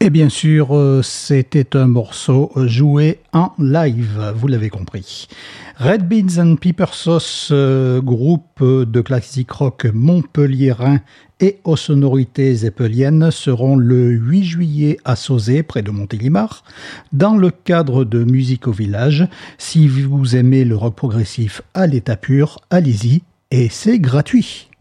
Et bien sûr, c'était un morceau joué en live, vous l'avez compris. Red Beans and Pepper Sauce, groupe de classique rock montpelliérain et aux sonorités zeppeliennes, seront le 8 juillet à Sauzet, près de Montélimar, dans le cadre de Musique au Village. Si vous aimez le rock progressif à l'état pur, allez-y, et c'est gratuit.